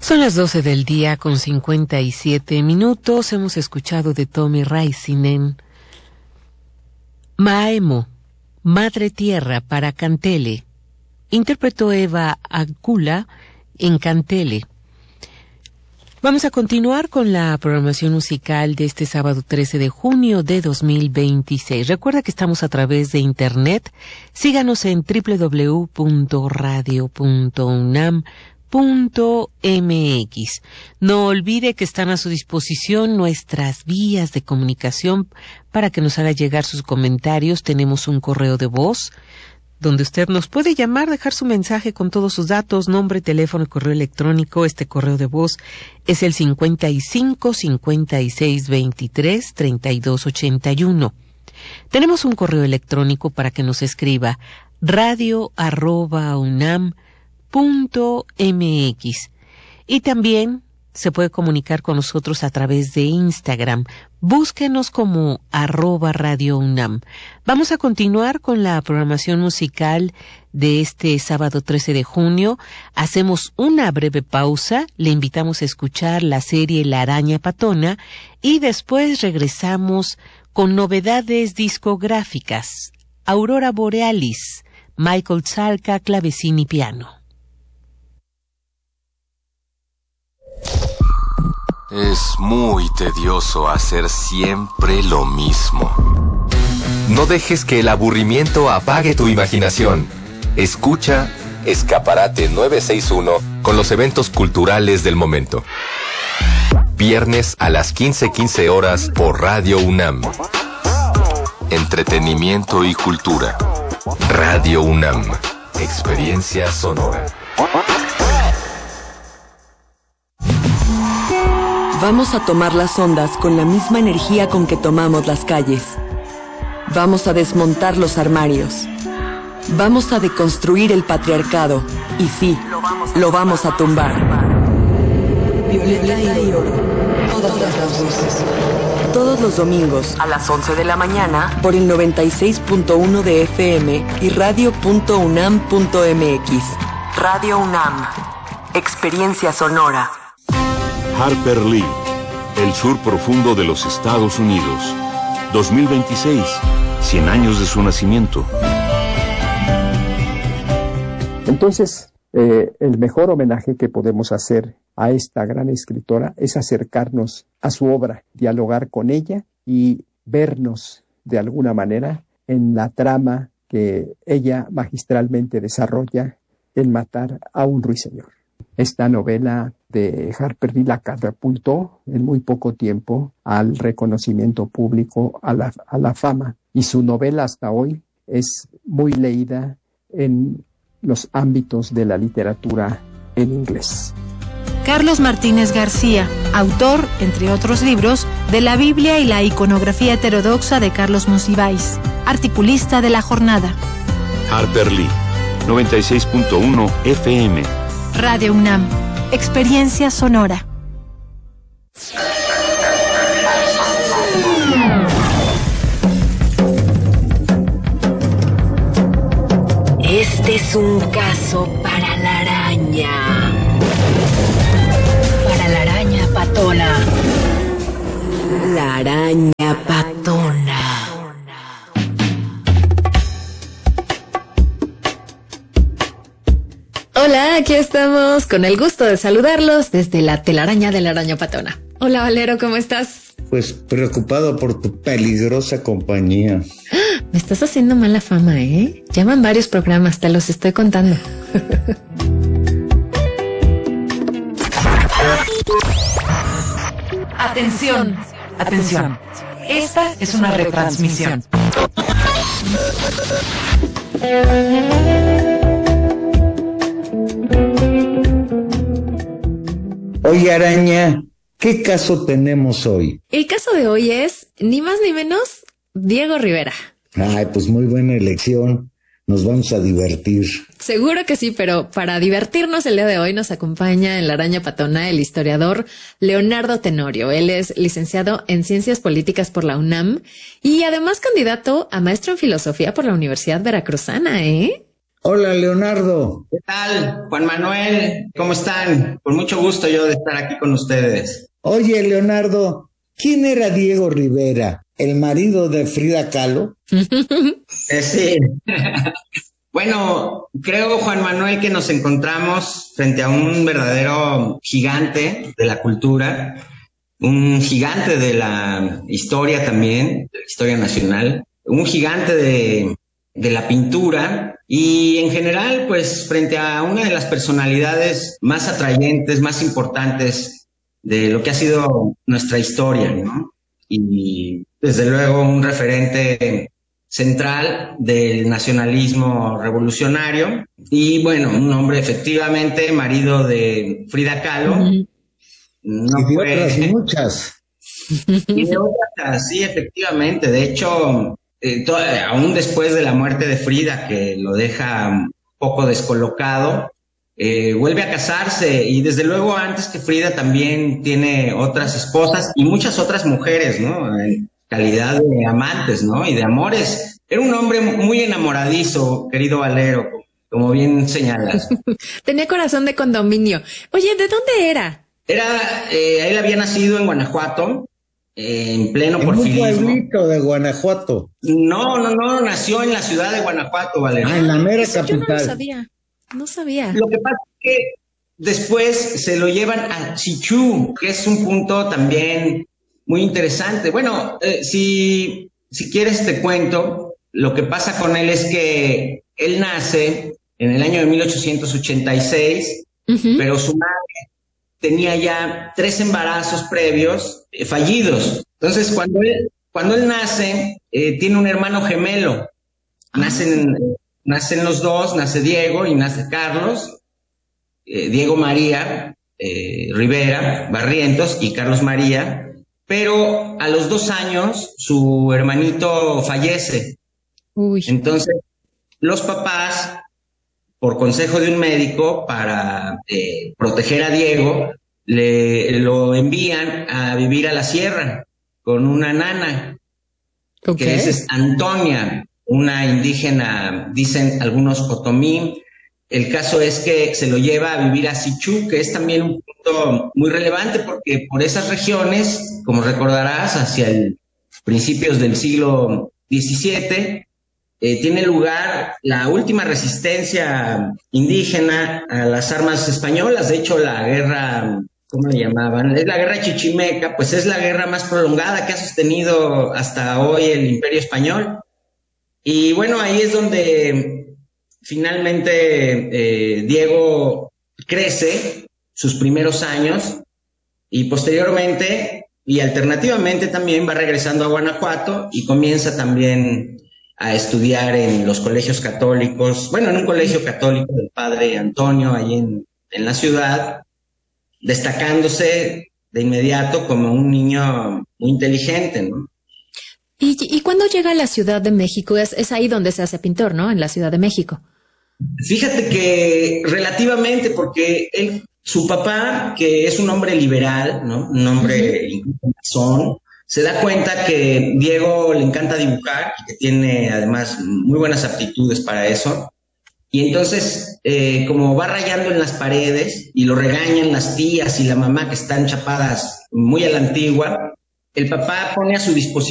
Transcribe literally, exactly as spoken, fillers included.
Son las doce del día con cincuenta y siete minutos. Hemos escuchado de Tommy Raisinen Maaemo, Madre Tierra para Kantele. Interpretó Eva Ankula en Kantele. Vamos a continuar con la programación musical de este sábado trece de junio de dos mil veintiséis. Recuerda que estamos a través de internet. Síganos en doble u doble u doble u punto radio punto unam punto m x. No olvide que están a su disposición nuestras vías de comunicación para que nos haga llegar sus comentarios. Tenemos un correo de voz donde usted nos puede llamar, dejar su mensaje con todos sus datos, nombre, teléfono y correo electrónico. Este correo de voz es el cincuenta y cinco, cincuenta y seis, veintitrés, treinta y dos, ochenta y uno. Tenemos un correo electrónico para que nos escriba radio arroba unam punto m x, y también se puede comunicar con nosotros a través de Instagram. Búsquenos como arroba Radio UNAM. Vamos a continuar con la programación musical de este sábado trece de junio. Hacemos una breve pausa, le invitamos a escuchar la serie La Araña Patona y después regresamos con novedades discográficas. Aurora Borealis, Michael Zalka, clavecín y piano. Es muy tedioso hacer siempre lo mismo. No dejes que el aburrimiento apague tu imaginación. Escucha Escaparate novecientos sesenta y uno con los eventos culturales del momento. Viernes a las quince quince horas por Radio UNAM. Entretenimiento y cultura. Radio UNAM. Experiencia sonora. Vamos a tomar las ondas con la misma energía con que tomamos las calles. Vamos a desmontar los armarios. Vamos a deconstruir el patriarcado. Y sí, lo vamos a tumbar. Violeta y oro. Todas las voces. Todos los domingos a las once de la mañana por el noventa y seis punto uno de F M y radio punto unam punto m x. Radio UNAM. Experiencia sonora. Harper Lee, el sur profundo de los Estados Unidos. dos mil veintiséis, cien años de su nacimiento. Entonces, eh, el mejor homenaje que podemos hacer a esta gran escritora es acercarnos a su obra, dialogar con ella y vernos de alguna manera en la trama que ella magistralmente desarrolla en Matar a un ruiseñor. Esta novela de Harper Lee la catapultó en muy poco tiempo al reconocimiento público, a la, a la fama, y su novela hasta hoy es muy leída en los ámbitos de la literatura en inglés. Carlos Martínez García, autor, entre otros libros, de la Biblia y la iconografía heterodoxa de Carlos Monsiváis, articulista de La Jornada. Harper Lee, noventa y seis punto uno F M. Radio UNAM, experiencia sonora. Este es un caso para la araña. Para la araña patona. La araña patona. Hola, aquí estamos con el gusto de saludarlos desde la telaraña de la araña patona. Hola, Valero, ¿cómo estás? Pues preocupado por tu peligrosa compañía. Me estás haciendo mala fama, ¿eh? Llevan varios programas, te los estoy contando. Atención, atención. Esta es una retransmisión. Oye, araña, ¿qué caso tenemos hoy? El caso de hoy es, ni más ni menos, Diego Rivera. Ay, pues muy buena elección. Nos vamos a divertir. Seguro que sí, pero para divertirnos el día de hoy nos acompaña en la araña patona el historiador Leonardo Tenorio. Él es licenciado en Ciencias Políticas por la UNAM y además candidato a maestro en Filosofía por la Universidad Veracruzana, ¿eh? Hola, Leonardo. ¿Qué tal, Juan Manuel? ¿Cómo están? Con mucho gusto yo de estar aquí con ustedes. Oye, Leonardo, ¿quién era Diego Rivera? ¿El marido de Frida Kahlo? Eh, sí. Bueno, creo, Juan Manuel, que nos encontramos frente a un verdadero gigante de la cultura, un gigante de la historia también, de la historia nacional, un gigante de, de la pintura y en general, pues, frente a una de las personalidades más atrayentes, más importantes de lo que ha sido nuestra historia, ¿no? Y desde luego un referente central del nacionalismo revolucionario y bueno, un hombre efectivamente marido de Frida Kahlo. Uh-huh. No y de fue... otras muchas. Y de otras, sí, efectivamente. De hecho, eh, to- aún después de la muerte de Frida, que lo deja un poco descolocado, eh, vuelve a casarse y desde luego antes que Frida también tiene otras esposas y muchas otras mujeres, ¿no? En calidad de amantes, ¿no? Y de amores. Era un hombre muy enamoradizo, querido Valero, como bien señalas. Tenía corazón de condominio. Oye, ¿de dónde era? Era, eh, él había nacido en Guanajuato, eh, en pleno en porfirismo. En un pueblito de Guanajuato. No, no, no, nació en la ciudad de Guanajuato, Valero. Ah, en la mera Eso capital. Yo no lo sabía, no sabía. Lo que pasa es que después se lo llevan a Chichú, que es un punto también muy interesante. Bueno, eh, si, si quieres te cuento, lo que pasa con él es que él nace en el año de mil ochocientos ochenta y seis, uh-huh. pero su madre tenía ya tres embarazos previos eh, fallidos. Entonces, cuando él, cuando él nace, eh, tiene un hermano gemelo. Nacen, eh, nacen los dos, nace Diego y nace Carlos, eh, Diego María eh, Rivera Barrientos y Carlos María. Pero a los dos años su hermanito fallece. Uy. Entonces, los papás, por consejo de un médico, para eh, proteger a Diego, le lo envían a vivir a la sierra con una nana, okay. que es Antonia, una indígena, dicen algunos otomí. El caso es que se lo lleva a vivir a Sichú, que es también un punto muy relevante porque por esas regiones, como recordarás, hacia el principios del siglo diecisiete, eh, tiene lugar la última resistencia indígena a las armas españolas. De hecho, la guerra, ¿cómo le llamaban? Es la guerra chichimeca, pues es la guerra más prolongada que ha sostenido hasta hoy el Imperio Español. Y bueno, ahí es donde finalmente eh, Diego crece sus primeros años y posteriormente y alternativamente también va regresando a Guanajuato y comienza también a estudiar en los colegios católicos, bueno, en un colegio católico del padre Antonio, ahí en, en la ciudad, destacándose de inmediato como un niño muy inteligente, ¿no? ¿Y, y cuándo llega a la Ciudad de México? Es, es ahí donde se hace pintor, ¿no? En la Ciudad de México. Fíjate que relativamente, porque él, su papá, que es un hombre liberal, ¿no? Un hombre masón, se da cuenta que Diego le encanta dibujar y que tiene además muy buenas aptitudes para eso. Y entonces, eh, como va rayando en las paredes y lo regañan las tías y la mamá que están chapadas muy a la antigua, el papá pone a su disposición